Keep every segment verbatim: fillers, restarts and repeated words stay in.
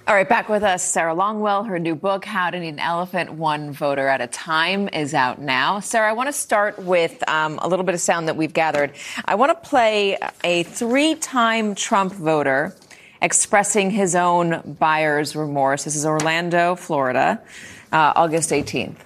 All right, back with us, Sarah Longwell. Her new book, How to Eat an Elephant One Voter at a Time, is out now. Sarah, I want to start with um, a little bit of sound that we've gathered. I want to play a three-time Trump voter expressing his own buyer's remorse. This is Orlando, Florida, uh, August eighteenth.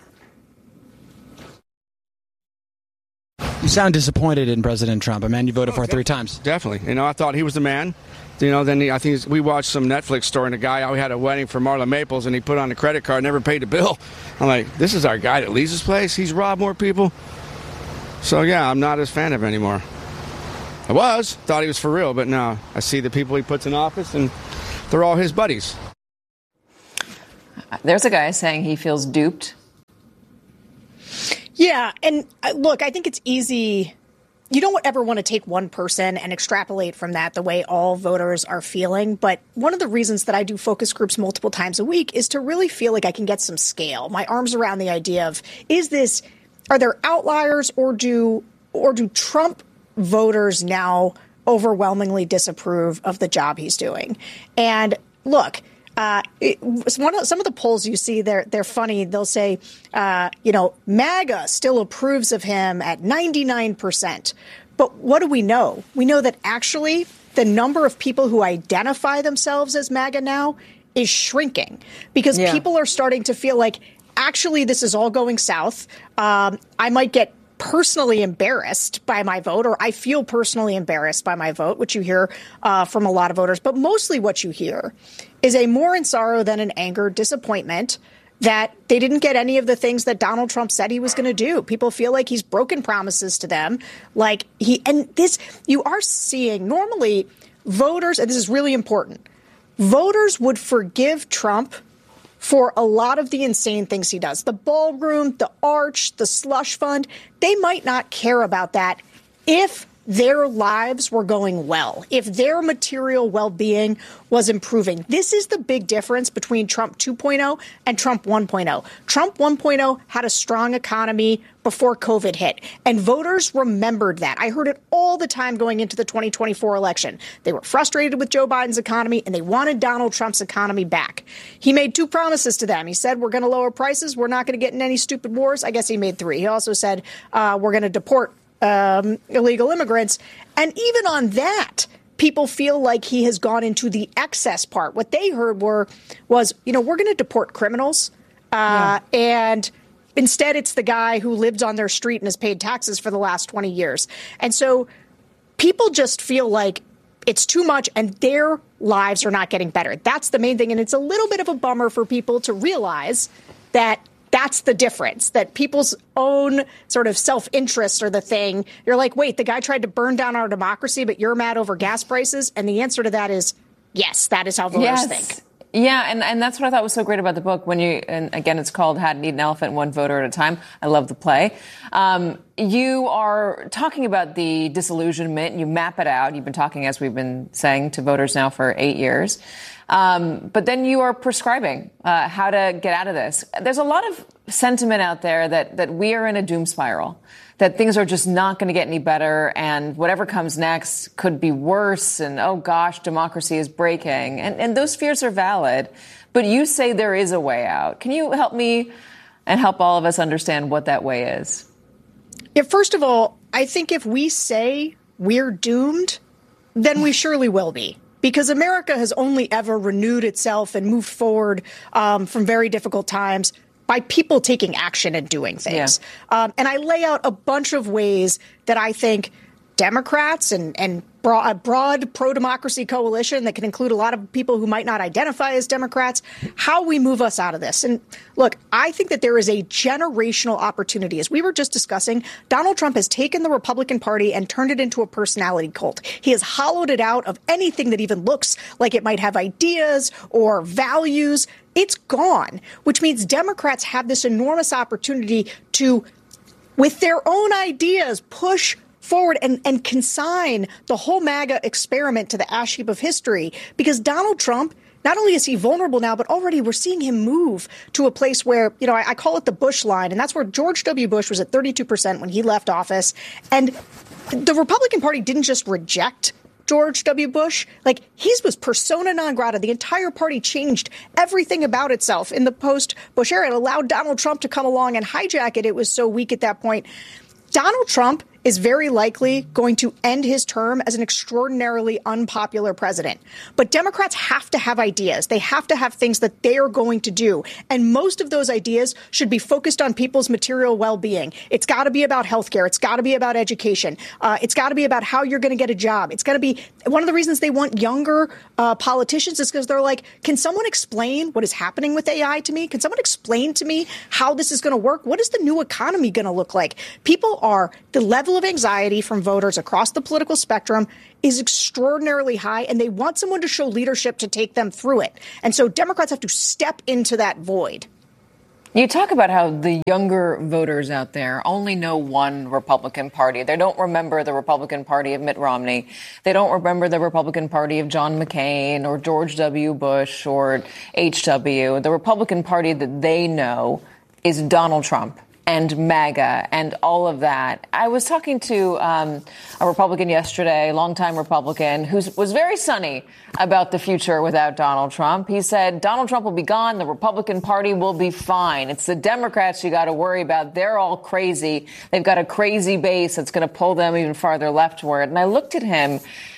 You sound disappointed in President Trump, a man you voted oh, for three times. Definitely. You know, I thought he was the man. You know, then he, I think we watched some Netflix story, and a guy we had a wedding for Marla Maples, and he put on a credit card, never paid the bill. I'm like, this is our guy that leaves this place. He's robbed more people. So, yeah, I'm not as fan of him anymore. I was. Thought he was for real, but now I see the people he puts in office, and they're all his buddies. There's a guy saying he feels duped. Yeah, and uh, look, I think it's easy. You don't ever want to take one person and extrapolate from that the way all voters are feeling. But one of the reasons that I do focus groups multiple times a week is to really feel like I can get some scale, my arms around the idea of, is this, are there outliers, or do or do Trump voters now overwhelmingly disapprove of the job he's doing? And look, Uh, it, one of, some of the polls you see, they're, they're funny. They'll say, uh, you know, MAGA still approves of him at ninety-nine percent. But what do we know? We know that actually the number of people who identify themselves as MAGA now is shrinking, because yeah. people are starting to feel like, actually, this is all going south. Um, I might get personally embarrassed by my vote, or I feel personally embarrassed by my vote, which you hear uh, from a lot of voters. But mostly what you hear is a more in sorrow than in anger disappointment that they didn't get any of the things that Donald Trump said he was going to do. People feel like he's broken promises to them. Like he and this, you are seeing normally voters, and this is really important, voters would forgive Trump for a lot of the insane things he does. The ballroom, the arch, the slush fund, they might not care about that if their lives were going well, if their material well-being was improving. This is the big difference between Trump two point oh and Trump one point oh. Trump one point oh had a strong economy before COVID hit, and voters remembered that. I heard it all the time going into the twenty twenty-four election. They were frustrated with Joe Biden's economy, and they wanted Donald Trump's economy back. He made two promises to them. He said, we're going to lower prices. We're not going to get in any stupid wars. I guess he made three. He also said, uh, we're going to deport Um, illegal immigrants. And even on that, people feel like he has gone into the excess part. What they heard were was, you know, we're going to deport criminals. Uh, yeah. And instead, it's the guy who lived on their street and has paid taxes for the last twenty years. And so people just feel like it's too much and their lives are not getting better. That's the main thing. And it's a little bit of a bummer for people to realize that that's the difference, that people's own sort of self-interest are the thing. You're like, wait, the guy tried to burn down our democracy, but you're mad over gas prices. And the answer to that is, yes, that is how voters yes. think. Yeah, and, and that's what I thought was so great about the book. When you, and again, it's called How to Eat an Elephant One Voter at a Time. I love the play. Um, you are talking about the disillusionment. You map it out. You've been talking, as we've been saying, to voters now for eight years. Um, but then you are prescribing uh, how to get out of this. There's a lot of sentiment out there that, that we are in a doom spiral, that things are just not going to get any better, and whatever comes next could be worse, and, oh, gosh, democracy is breaking. And, and those fears are valid, but you say there is a way out. Can you help me and help all of us understand what that way is? Yeah, first of all, I think if we say we're doomed, then we surely will be. Because America has only ever renewed itself and moved forward um, from very difficult times by people taking action and doing things. Yeah. Um, and I lay out a bunch of ways that I think Democrats and, and broad, a broad pro-democracy coalition that can include a lot of people who might not identify as Democrats, how we move us out of this. And look, I think that there is a generational opportunity. As we were just discussing, Donald Trump has taken the Republican Party and turned it into a personality cult. He has hollowed it out of anything that even looks like it might have ideas or values. It's gone, which means Democrats have this enormous opportunity to, with their own ideas, push forward and, and consign the whole MAGA experiment to the ash heap of history. Because Donald Trump, not only is he vulnerable now, but already we're seeing him move to a place where, you know, I, I call it the Bush line. And that's where George W. Bush was at thirty-two percent when he left office. And the Republican Party didn't just reject George W. Bush, like he was persona non grata. The entire party changed everything about itself in the post-Bush era. It allowed Donald Trump to come along and hijack it. It was so weak at that point. Donald Trump is very likely going to end his term as an extraordinarily unpopular president. But Democrats have to have ideas. They have to have things that they are going to do. And most of those ideas should be focused on people's material well-being. It's got to be about healthcare. It's got to be about education. Uh, it's got to be about how you're going to get a job. It's got to be one of the reasons they want younger uh, politicians is because they're like, can someone explain what is happening with A I to me? Can someone explain to me how this is going to work? What is the new economy going to look like? People are the level of anxiety from voters across the political spectrum is extraordinarily high, and they want someone to show leadership to take them through it. And so Democrats have to step into that void. You talk about how the younger voters out there only know one Republican Party. They don't remember the Republican Party of Mitt Romney. They don't remember the Republican Party of John McCain or George W. Bush or H W. The Republican Party that they know is Donald Trump and MAGA and all of that. I was talking to um, a Republican yesterday, longtime Republican, who was very sunny about the future without Donald Trump. He said, Donald Trump will be gone. The Republican Party will be fine. It's the Democrats you got to worry about. They're all crazy. They've got a crazy base that's going to pull them even farther leftward. And I looked at him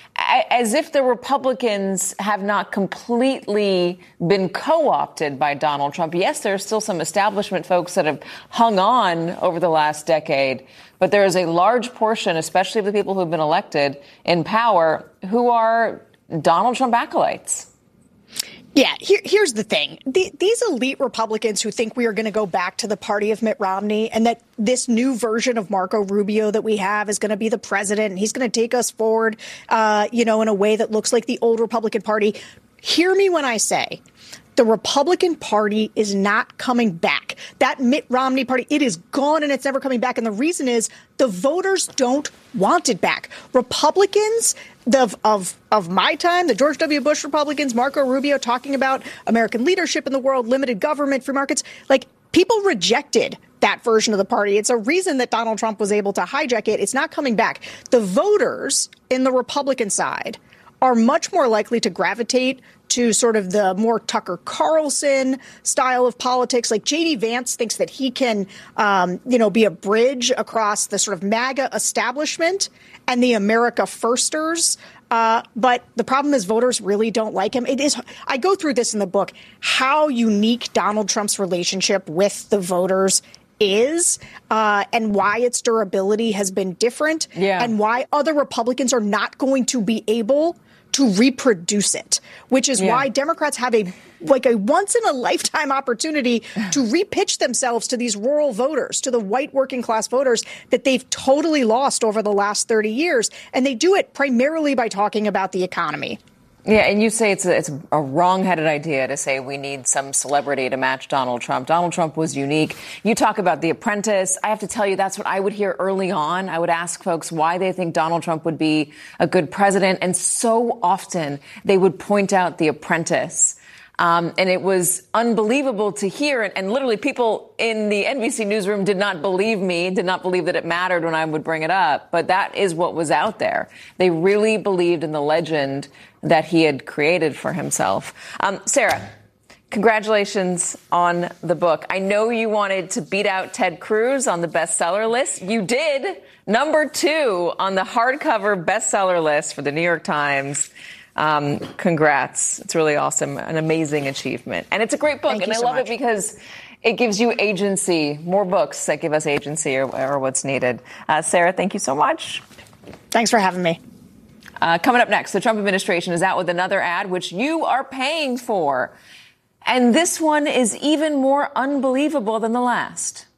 as if the Republicans have not completely been co-opted by Donald Trump. Yes, there are still some establishment folks that have hung on over the last decade, but there is a large portion, especially of the people who have been elected in power, who are Donald Trump acolytes. Yeah, here, here's the thing. The, these elite Republicans who think we are going to go back to the party of Mitt Romney and that this new version of Marco Rubio that we have is going to be the president and he's going to take us forward, uh, you know, in a way that looks like the old Republican Party. Hear me when I say the Republican Party is not coming back. That Mitt Romney party, it is gone and it's never coming back. And the reason is the voters don't want it back. Republicans the, of of my time, the George W. Bush Republicans, Marco Rubio talking about American leadership in the world, limited government, free markets, like people rejected that version of the party. It's a reason that Donald Trump was able to hijack it. It's not coming back. The voters in the Republican side are much more likely to gravitate to sort of the more Tucker Carlson style of politics. Like J D Vance thinks that he can, um, you know, be a bridge across the sort of MAGA establishment and the America Firsters. Uh, but the problem is voters really don't like him. It is. I go through this in the book, how unique Donald Trump's relationship with the voters is uh, and why its durability has been different yeah. and why other Republicans are not going to be able to reproduce it, which is yeah. why Democrats have a like a once in a lifetime opportunity to repitch themselves to these rural voters, to the white working class voters that they've totally lost over the last thirty years. And they do it primarily by talking about the economy. Yeah, and you say it's a, it's a wrong-headed idea to say we need some celebrity to match Donald Trump. Donald Trump was unique. You talk about The Apprentice. I have to tell you, that's what I would hear early on. I would ask folks why they think Donald Trump would be a good president. And so often they would point out The Apprentice. Um, and it was unbelievable to hear. And, and literally people in the N B C newsroom did not believe me, did not believe that it mattered when I would bring it up. But that is what was out there. They really believed in the legend that he had created for himself. Um, Sarah, congratulations on the book. I know you wanted to beat out Ted Cruz on the bestseller list. You did. Number two on the hardcover bestseller list for the New York Times. Um, congrats. It's really awesome. An amazing achievement. And it's a great book. Thank and you I so love much. it because it gives you agency, more books that give us agency or, or what's needed. Uh, Sarah, thank you so much. Thanks for having me. Uh, coming up next, the Trump administration is out with another ad, which you are paying for. And this one is even more unbelievable than the last.